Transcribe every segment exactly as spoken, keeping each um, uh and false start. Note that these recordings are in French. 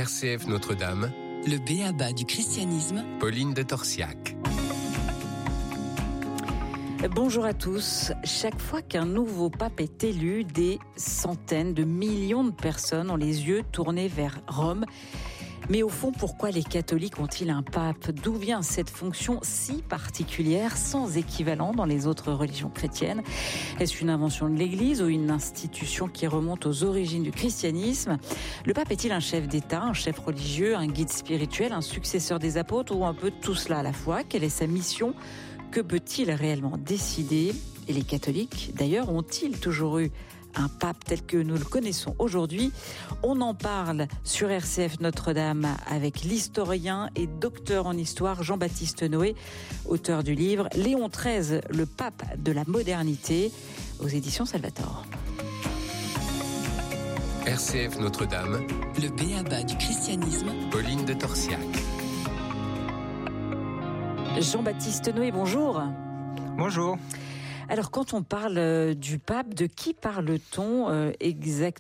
R C F Notre-Dame, le b.a.-ba du christianisme, Pauline de Torsiac. Bonjour à tous. Chaque fois qu'un nouveau pape est élu, des centaines de millions de personnes ont les yeux tournés vers Rome. Mais au fond, pourquoi les catholiques ont-ils un pape ? D'où vient cette fonction si particulière, sans équivalent dans les autres religions chrétiennes ? Est-ce une invention de l'Église ou une institution qui remonte aux origines du christianisme ? Le pape est-il un chef d'État, un chef religieux, un guide spirituel, un successeur des apôtres ou un peu tout cela à la fois ? Quelle est sa mission ? Que peut-il réellement décider ? Et les catholiques, d'ailleurs, ont-ils toujours eu un pape tel que nous le connaissons aujourd'hui ? On en parle sur R C F Notre-Dame avec l'historien et docteur en histoire Jean-Baptiste Noé, auteur du livre « Léon treize, le pape de la modernité » aux éditions Salvator. R C F Notre-Dame, le b.a.-ba du christianisme, Pauline de Torsiac. Jean-Baptiste Noé, bonjour. Bonjour. Alors, quand on parle du pape, de qui parle-t-on euh, exactement ?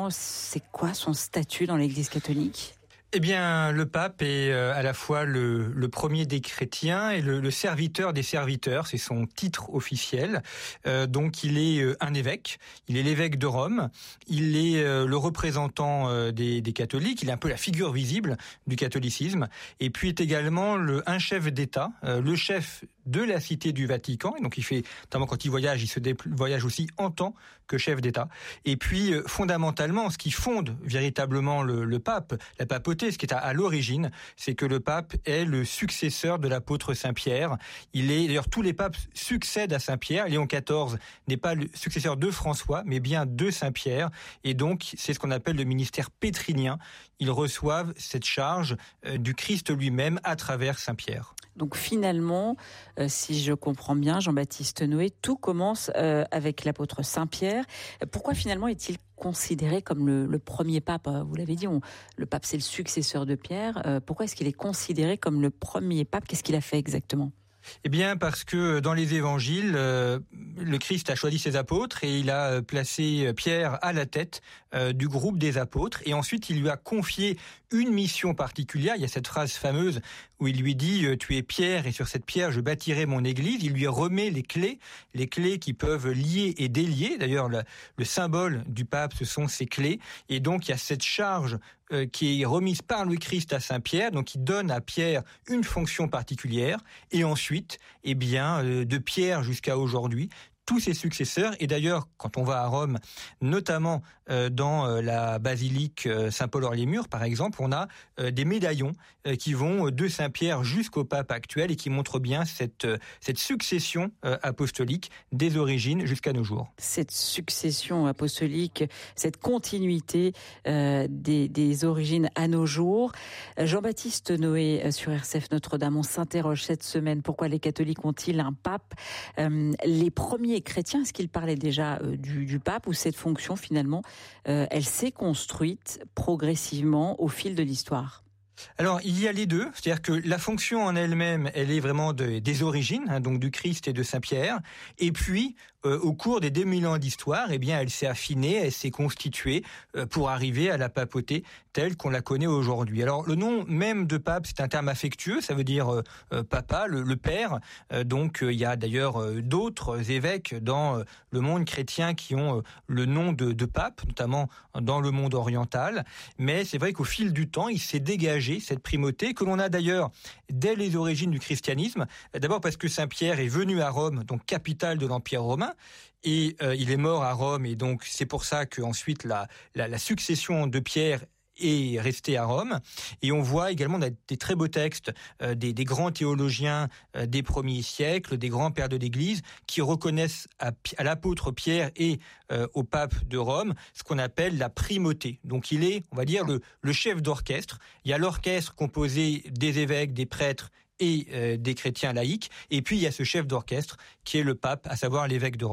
C'est quoi son statut dans l'Église catholique ? Eh bien, le pape est à la fois le, le premier des chrétiens et le, le serviteur des serviteurs, c'est son titre officiel. Euh, donc, il est un évêque, il est l'évêque de Rome, il est le représentant des, des catholiques, il est un peu la figure visible du catholicisme, et puis est également le, un chef d'État, euh, le chef de la Cité du Vatican, et donc il fait, notamment quand il voyage, il se dé- voyage aussi en tant que chef d'État. Et puis, euh, fondamentalement, ce qui fonde véritablement le, le pape, la papauté, ce qui est à, à l'origine, c'est que le pape est le successeur de l'apôtre Saint-Pierre. Il est, d'ailleurs, tous les papes succèdent à Saint-Pierre. Léon quatorze n'est pas le successeur de François, mais bien de Saint-Pierre. Et donc, c'est ce qu'on appelle le ministère pétrinien. Ils reçoivent cette charge euh, du Christ lui-même à travers Saint-Pierre. Donc finalement, euh, si je comprends bien, Jean-Baptiste Noé, tout commence euh, avec l'apôtre Saint-Pierre. Pourquoi finalement est-il considéré comme le, le premier pape ? Vous l'avez dit, on, le pape c'est le successeur de Pierre. Euh, pourquoi est-ce qu'il est considéré comme le premier pape ? Qu'est-ce qu'il a fait exactement ? Eh bien, parce que dans les évangiles, euh, le Christ a choisi ses apôtres et il a placé Pierre à la tête euh, du groupe des apôtres. Et ensuite, il lui a confié une mission particulière. Il y a cette phrase fameuse où il lui dit « Tu es Pierre et sur cette pierre, je bâtirai mon église ». Il lui remet les clés, les clés qui peuvent lier et délier. D'ailleurs, le, le symbole du pape, ce sont ces clés. Et donc, il y a cette charge euh, qui est remise par le Christ à Saint-Pierre. Donc, il donne à Pierre une fonction particulière. Et ensuite, eh bien, euh, de Pierre jusqu'à aujourd'hui, tous ses successeurs, et d'ailleurs, quand on va à Rome, notamment euh, dans euh, la basilique euh, Saint-Paul-Hors-les-Murs, par exemple, on a euh, des médaillons euh, qui vont de Saint-Pierre jusqu'au pape actuel et qui montrent bien cette, euh, cette succession euh, apostolique des origines jusqu'à nos jours. Cette succession apostolique, cette continuité euh, des, des origines à nos jours. Jean-Baptiste Noé, sur R C F Notre-Dame, on s'interroge cette semaine, pourquoi les catholiques ont-ils un pape ? euh, Les premiers chrétiens, est-ce qu'ils parlaient déjà euh, du, du pape ou cette fonction finalement, euh, elle s'est construite progressivement au fil de l'histoire ? Alors, il y a les deux, c'est-à-dire que la fonction en elle-même, elle est vraiment de, des origines, hein, donc du Christ et de Saint-Pierre, et puis, euh, au cours des deux mille ans d'histoire, eh bien, elle s'est affinée, elle s'est constituée euh, pour arriver à la papauté telle qu'on la connaît aujourd'hui. Alors, le nom même de pape, c'est un terme affectueux, ça veut dire euh, euh, papa, le, le père, euh, donc euh, il y a d'ailleurs euh, d'autres évêques dans euh, le monde chrétien qui ont euh, le nom de, de pape, notamment dans le monde oriental, mais c'est vrai qu'au fil du temps, il s'est dégagé cette primauté que l'on a d'ailleurs dès les origines du christianisme. D'abord parce que Saint-Pierre est venu à Rome, donc capitale de l'Empire romain, et euh, il est mort à Rome, et donc c'est pour ça qu'ensuite la, la, la succession de Pierre est resté à Rome. Et on voit également des très beaux textes euh, des, des grands théologiens euh, des premiers siècles, des grands pères de l'Église, qui reconnaissent à, à l'apôtre Pierre et euh, au pape de Rome ce qu'on appelle la primauté. Donc il est, on va dire, le, le chef d'orchestre. Il y a l'orchestre composé des évêques, des prêtres et euh, des chrétiens laïcs. Et puis il y a ce chef d'orchestre qui est le pape, à savoir l'évêque de Rome.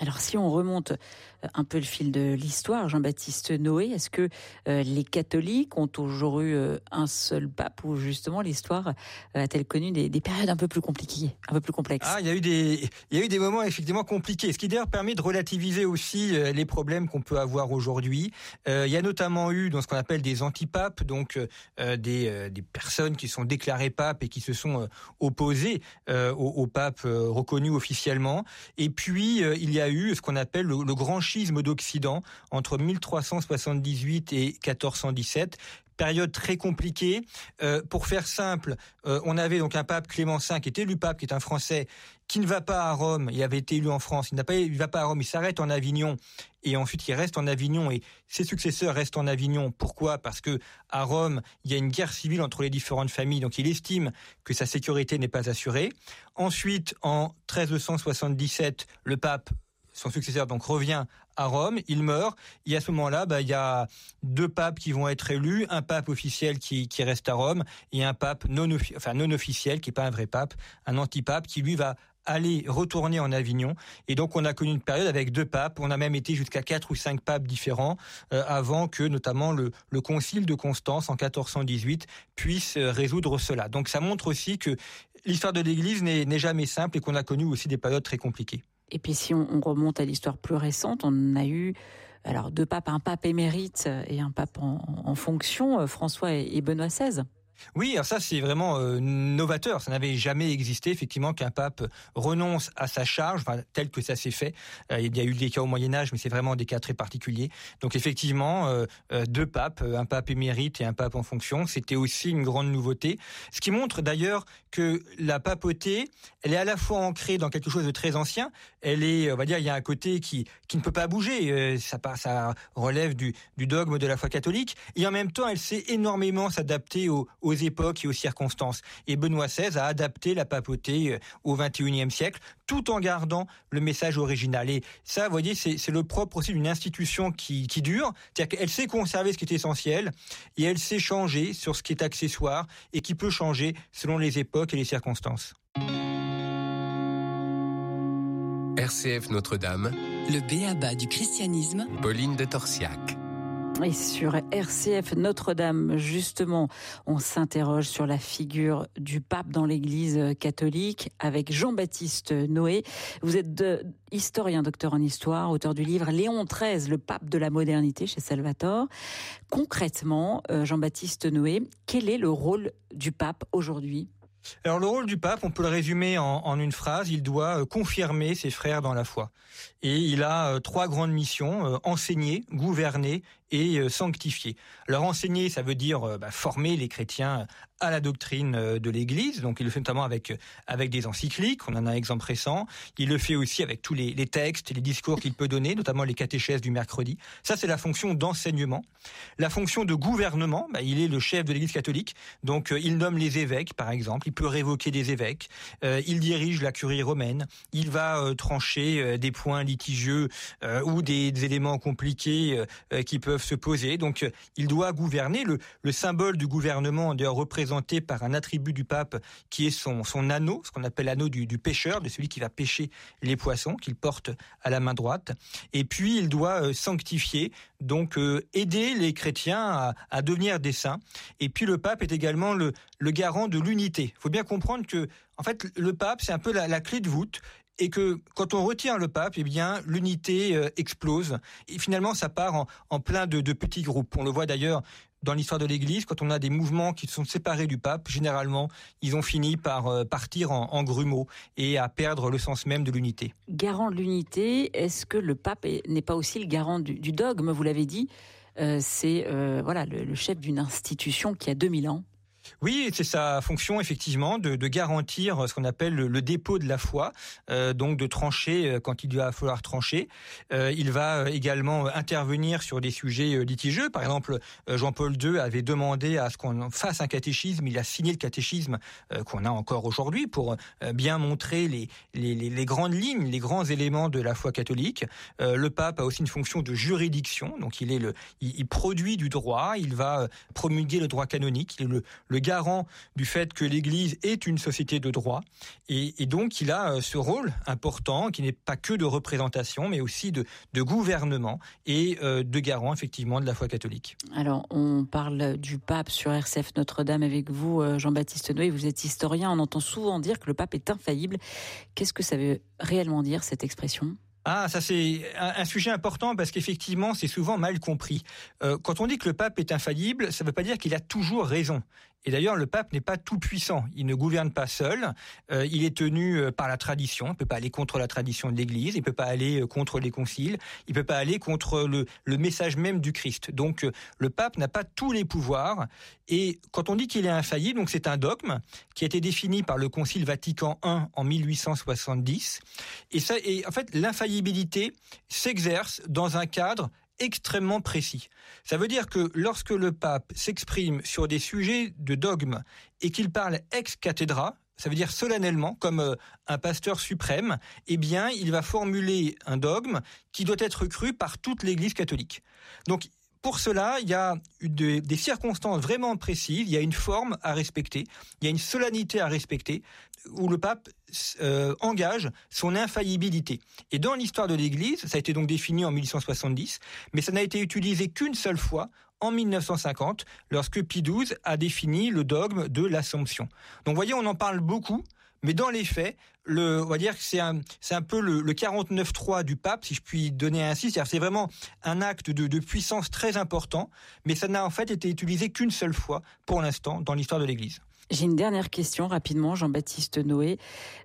Alors si on remonte un peu le fil de l'histoire, Jean-Baptiste Noé, est-ce que euh, les catholiques ont toujours eu euh, un seul pape ou justement l'histoire euh, a-t-elle connu des, des périodes un peu plus compliquées, un peu plus complexes? Ah, il y a eu des, il y a eu des moments effectivement compliqués, ce qui d'ailleurs permet de relativiser aussi euh, les problèmes qu'on peut avoir aujourd'hui. Euh, il y a notamment eu dans ce qu'on appelle des antipapes, donc euh, des, euh, des personnes qui sont déclarées papes et qui se sont euh, opposées euh, au, au pape euh, reconnu officiellement. Et puis euh, il y a eu ce qu'on appelle le, le grand schisme d'Occident entre mille trois cent soixante-dix-huit et quatorze cent dix-sept. Période très compliquée. Euh, pour faire simple, euh, on avait donc un pape Clément cinq qui est élu pape, qui est un Français, qui ne va pas à Rome. Il avait été élu en France. Il n'a pas, il va pas à Rome. Il s'arrête en Avignon et ensuite il reste en Avignon et ses successeurs restent en Avignon. Pourquoi ? Parce que à Rome, il y a une guerre civile entre les différentes familles. Donc il estime que sa sécurité n'est pas assurée. Ensuite, en treize cent soixante-dix-sept, le pape, son successeur, donc revient à Rome, il meurt, et à ce moment-là, bah, il y a deux papes qui vont être élus, un pape officiel qui, qui reste à Rome, et un pape non, enfin, non officiel, qui n'est pas un vrai pape, un antipape, qui lui va aller retourner en Avignon. Et donc on a connu une période avec deux papes, on a même été jusqu'à quatre ou cinq papes différents, euh, avant que notamment le, le concile de Constance en quatorze cent dix-huit puisse euh, résoudre cela. Donc ça montre aussi que l'histoire de l'Église n'est, n'est jamais simple et qu'on a connu aussi des périodes très compliquées. Et puis si on, on remonte à l'histoire plus récente, on a eu alors deux papes, un pape émérite et un pape en, en fonction, François et, et Benoît seize. Oui, alors ça c'est vraiment euh, novateur. Ça n'avait jamais existé effectivement qu'un pape renonce à sa charge, enfin, tel que ça s'est fait. Euh, il y a eu des cas au Moyen Âge, mais c'est vraiment des cas très particuliers. Donc effectivement, euh, euh, deux papes, un pape émérite et un pape en fonction, c'était aussi une grande nouveauté. Ce qui montre d'ailleurs que la papauté, elle est à la fois ancrée dans quelque chose de très ancien. Elle est, on va dire, il y a un côté qui qui ne peut pas bouger. Euh, ça, ça relève du, du dogme de la foi catholique. Et en même temps, elle sait énormément s'adapter aux, aux aux époques et aux circonstances. Et Benoît seize a adapté la papauté au vingt et unième siècle, tout en gardant le message original. Et ça, vous voyez, c'est, c'est le propre aussi d'une institution qui, qui dure, c'est-à-dire qu'elle sait conserver ce qui est essentiel, et elle sait changer sur ce qui est accessoire, et qui peut changer selon les époques et les circonstances. R C F Notre-Dame, le b.a-ba du christianisme, Pauline de Torsiac. Et sur R C F Notre-Dame, justement, on s'interroge sur la figure du pape dans l'Église catholique avec Jean-Baptiste Noé. Vous êtes de, historien, docteur en histoire, auteur du livre Léon treize, le pape de la modernité chez Salvatore. Concrètement, Jean-Baptiste Noé, quel est le rôle du pape aujourd'hui ? Alors le rôle du pape, on peut le résumer en, en une phrase, il doit euh, confirmer ses frères dans la foi. Et il a euh, trois grandes missions, euh, enseigner, gouverner et euh, sanctifier. Alors enseigner, ça veut dire euh, bah, former les chrétiens à la doctrine euh, de l'Église, donc il le fait notamment avec, avec des encycliques, on en a un exemple récent. Il le fait aussi avec tous les, les textes et les discours qu'il peut donner, notamment les catéchèses du mercredi. Ça, c'est la fonction d'enseignement. La fonction de gouvernement, bah, il est le chef de l'Église catholique, donc euh, il nomme les évêques, par exemple. Il peut révoquer des évêques, euh, il dirige la curie romaine, il va euh, trancher euh, des points litigieux euh, ou des, des éléments compliqués euh, qui peuvent se poser. Donc euh, il doit gouverner. Le, le symbole du gouvernement est représenté par un attribut du pape qui est son, son anneau, ce qu'on appelle l'anneau du, du pêcheur, de celui qui va pêcher les poissons, qu'il porte à la main droite. Et puis il doit euh, sanctifier, donc euh, aider les chrétiens à, à devenir des saints. Et puis le pape est également le, le garant de l'unité. Il faut bien comprendre que, en fait, le pape, c'est un peu la, la clé de voûte, et que quand on retient le pape, eh bien, l'unité euh, explose. Et finalement, ça part en, en plein de, de petits groupes. On le voit d'ailleurs dans l'histoire de l'Église, quand on a des mouvements qui sont séparés du pape, généralement, ils ont fini par euh, partir en, en grumeaux et à perdre le sens même de l'unité. Garant de l'unité, est-ce que le pape est, n'est pas aussi le garant du, du dogme ? Vous l'avez dit, euh, c'est euh, voilà, le, le chef d'une institution qui a deux mille ans. Oui, c'est sa fonction effectivement de, de garantir ce qu'on appelle le, le dépôt de la foi, euh, donc de trancher quand il va falloir trancher. Euh, il va également intervenir sur des sujets litigieux. Par exemple, Jean-Paul deux avait demandé à ce qu'on fasse un catéchisme. Il a signé le catéchisme euh, qu'on a encore aujourd'hui pour euh, bien montrer les, les, les, les grandes lignes, les grands éléments de la foi catholique. Euh, le pape a aussi une fonction de juridiction, donc il est le, il, il produit du droit. Il va promulguer le droit canonique. Il est le, le garant du fait que l'Église est une société de droit. Et, et donc, il a ce rôle important qui n'est pas que de représentation, mais aussi de, de gouvernement et euh, de garant, effectivement, de la foi catholique. Alors, on parle du pape sur R C F Notre-Dame avec vous, Jean-Baptiste Noé. Vous êtes historien, on entend souvent dire que le pape est infaillible. Qu'est-ce que ça veut réellement dire, cette expression ? Ah, ça c'est un, un sujet important parce qu'effectivement, c'est souvent mal compris. Euh, quand on dit que le pape est infaillible, ça ne veut pas dire qu'il a toujours raison. Et d'ailleurs, le pape n'est pas tout puissant. Il ne gouverne pas seul. Euh, il est tenu par la tradition. Il ne peut pas aller contre la tradition de l'Église. Il ne peut pas aller contre les conciles. Il ne peut pas aller contre le, le message même du Christ. Donc, le pape n'a pas tous les pouvoirs. Et quand on dit qu'il est infaillible, donc c'est un dogme qui a été défini par le Concile Vatican un en mille huit cent soixante-dix. Et, ça, et en fait, l'infaillibilité s'exerce dans un cadre extrêmement précis. Ça veut dire que lorsque le pape s'exprime sur des sujets de dogme et qu'il parle ex cathedra, ça veut dire solennellement, comme un pasteur suprême, eh bien, il va formuler un dogme qui doit être cru par toute l'Église catholique. Donc, pour cela, il y a de, des circonstances vraiment précises, il y a une forme à respecter, il y a une solennité à respecter, où le pape euh, engage son infaillibilité. Et dans l'histoire de l'Église, ça a été donc défini en mille huit cent soixante-dix, mais ça n'a été utilisé qu'une seule fois, en mille neuf cent cinquante, lorsque Pie douze a défini le dogme de l'Assomption. Donc vous voyez, on en parle beaucoup, mais dans les faits, le, on va dire que c'est un, c'est un peu le, le quarante-neuf trois du pape, si je puis donner ainsi. C'est-à-dire c'est vraiment un acte de, de puissance très important, mais ça n'a en fait été utilisé qu'une seule fois, pour l'instant, dans l'histoire de l'Église. J'ai une dernière question rapidement, Jean-Baptiste Noé.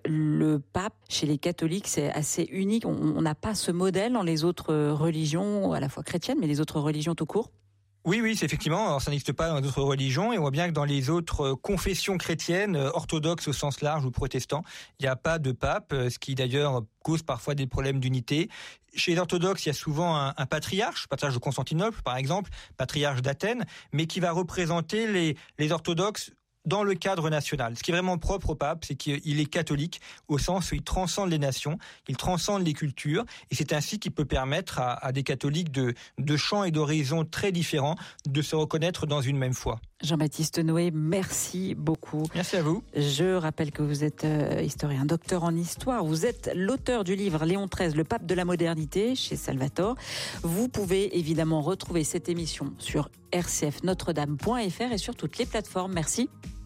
Le pape, chez les catholiques, c'est assez unique. On n'a pas ce modèle dans les autres religions, à la fois chrétiennes, mais les autres religions tout court ? Oui, oui, c'est effectivement. Alors, ça n'existe pas dans d'autres religions. Et on voit bien que dans les autres confessions chrétiennes, orthodoxes au sens large ou protestants, il n'y a pas de pape, ce qui d'ailleurs cause parfois des problèmes d'unité. Chez les orthodoxes, il y a souvent un, un patriarche, patriarche de Constantinople par exemple, patriarche d'Athènes, mais qui va représenter les, les orthodoxes dans le cadre national. Ce qui est vraiment propre au pape, c'est qu'il est catholique au sens où il transcende les nations, il transcende les cultures, et c'est ainsi qu'il peut permettre à, à des catholiques de, de champs et d'horizons très différents de se reconnaître dans une même foi. Jean-Baptiste Noé, merci beaucoup. Merci à vous. Je rappelle que vous êtes euh, historien, docteur en histoire. Vous êtes l'auteur du livre Léon treize, le pape de la modernité, chez Salvatore. Vous pouvez évidemment retrouver cette émission sur r c f notre dame point f r et sur toutes les plateformes. Merci.